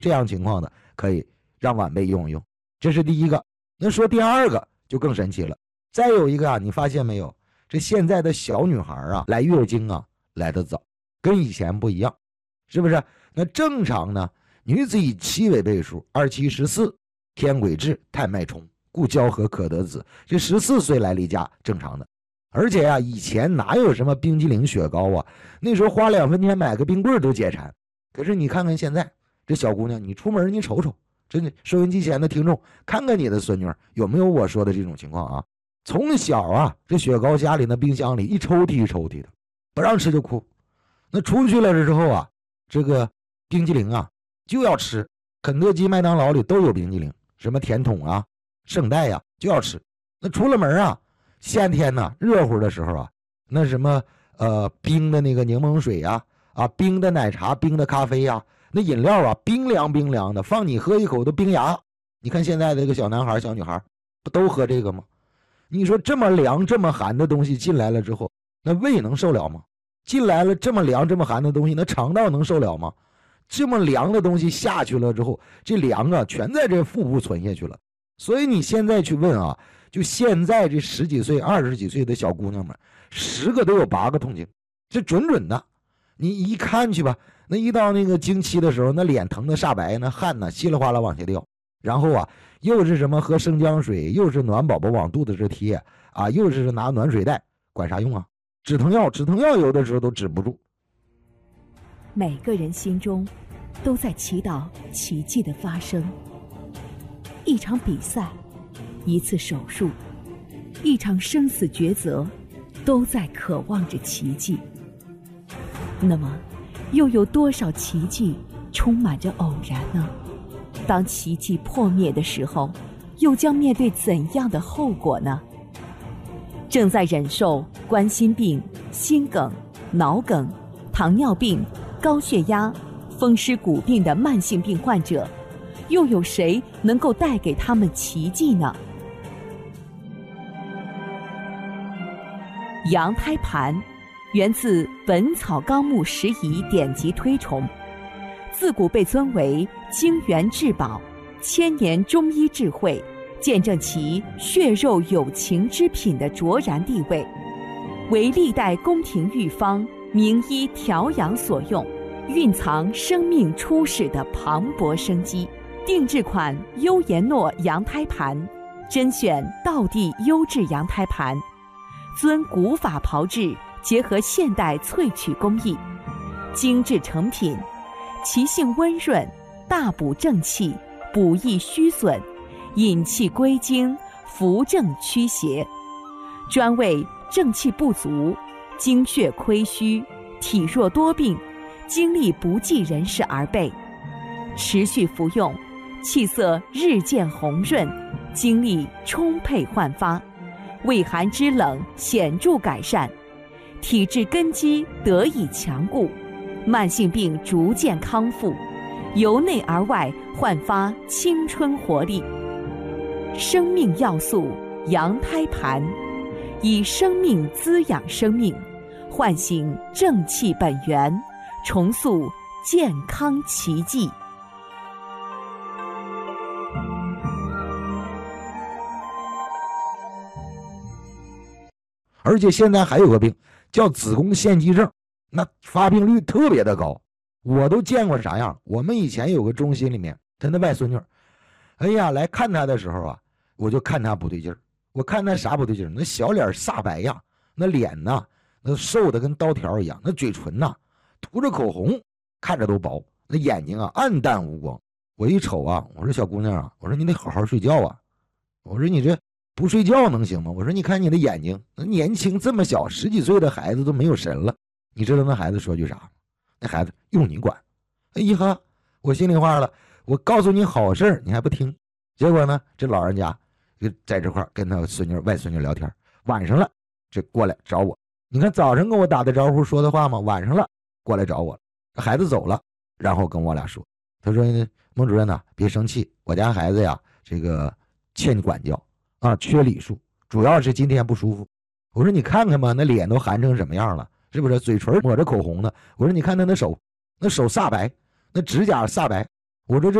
这样情况的可以让晚辈用一用。这是第一个。那说第二个就更神奇了。再有一个啊，你发现没有，这现在的小女孩啊来月经啊来得早，跟以前不一样，是不是？那正常呢，女子以7为倍数，2714，天癸至，太脉冲，故交合可得子。这14岁来例假正常的。而且啊，以前哪有什么冰激凌雪糕啊，那时候花2分钱买个冰棍都解馋。可是你看看现在这小姑娘，你出门你瞅瞅，真的，收音机前的听众，看看你的孙女有没有我说的这种情况啊？从小啊，这雪糕家里那冰箱里一抽屉一抽屉的，不让吃就哭。那出去了之后啊，这个冰激凌啊就要吃，肯德基、麦当劳里都有冰激凌，什么甜筒啊、圣代呀就要吃。那出了门啊，夏天呢热乎的时候啊，那什么冰的那个柠檬水啊，冰的奶茶、冰的咖啡啊，那饮料啊冰凉冰凉的，放你喝一口都冰牙。你看现在的这个小男孩小女孩不都喝这个吗？你说这么凉这么寒的东西进来了之后，那胃能受了吗？进来了这么凉这么寒的东西，那肠道能受了吗？这么凉的东西下去了之后，这凉啊全在这腹部存下去了。所以你现在去问啊，就现在这10几岁20几岁的小姑娘们，10个都有8个痛经，这准准的。你一看去吧，那一到那个经期的时候，那脸疼的煞白，那汗呢稀里哗啦往下掉。然后啊，又是什么喝生姜水，又是暖宝宝往肚子这贴啊，又是拿暖水袋，管啥用啊？止疼药有的时候都止不住。 每个人心中都在祈祷奇迹的发生。一场比赛，一次手术，一场生死抉择，都在渴望着奇迹。那么，又有多少奇迹充满着偶然呢？当奇迹破灭的时候，又将面对怎样的后果呢？正在忍受冠心病、心梗、脑梗、糖尿病、高血压、风湿骨病的慢性病患者，又有谁能够带给他们奇迹呢？羊胎盘源自《本草纲目拾遗》典籍推崇，自古被尊为精元至宝，千年中医智慧，见证其血肉有情之品的卓然地位，为历代宫廷御方、名医调养所用，蕴藏生命初始的磅礴生机。定制款优颜诺羊胎盘，甄选道地优质羊胎盘，遵古法炮制，结合现代萃取工艺，精致成品，其性温润，大补正气，补益虚损，引气归经，扶正驱邪，专为正气不足、精血亏虚、体弱多病、精力不济人士而备。持续服用，气色日渐红润，精力充沛焕发，胃寒肢冷显著改善，体质根基得以强固，慢性病逐渐康复，由内而外焕发青春活力。生命要素羊胎盘，以生命滋养生命，唤醒正气本源，重塑健康奇迹。 而且现在还有个病叫子宫腺肌症，那发病率特别的高，我都见过啥样。我们以前有个中心里面，他那外孙女，哎呀，来看他的时候啊，我就看他不对劲儿。我看他啥不对劲儿？那小脸煞白呀，那脸呐，那瘦的跟刀条一样，那嘴唇呐涂着口红，看着都薄，那眼睛啊暗淡无光。我一瞅啊，我说小姑娘啊，我说你得好好睡觉啊，我说你这不睡觉能行吗？我说你看你的眼睛，那年轻这么小，10几岁的孩子都没有神了。你知道那孩子说句啥吗？那孩子用你管。哎呀，我心里话了，我告诉你好事你还不听。结果呢，这老人家就在这块跟他孙女外孙女聊天，晚上了这过来找我。你看早上跟我打的招呼说的话吗？晚上了过来找我。孩子走了，然后跟我俩说，他说孟主任呐，别生气，我家孩子呀这个欠管教啊，缺礼数，主要是今天不舒服。我说你看看吧，那脸都寒成什么样了，是不是？嘴唇抹着口红呢。我说你看他那手煞白，那指甲煞白， 我说这